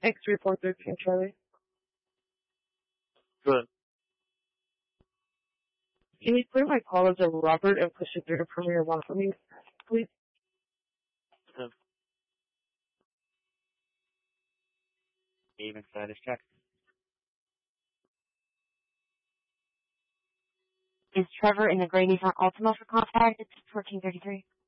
X3413, Charlie. Good. Can you clear my call as a Robert and push it through to Premier One for me, please? Good. Even status check. Is Trevor in the gray Nissan Altima for contact? It's 1433.